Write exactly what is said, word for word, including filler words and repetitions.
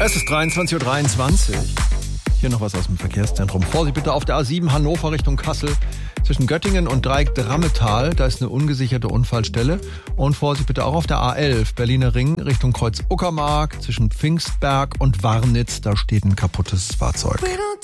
Es ist dreiundzwanzig Uhr dreiundzwanzig. Hier noch was aus dem Verkehrszentrum. Vorsicht bitte auf der A sieben Hannover Richtung Kassel. Zwischen Göttingen und Dreieck-Drammetal, da ist eine ungesicherte Unfallstelle. Und Vorsicht bitte auch auf der A elf Berliner Ring Richtung Kreuz Uckermark. Zwischen Pfingstberg und Warnitz, da steht ein kaputtes Fahrzeug.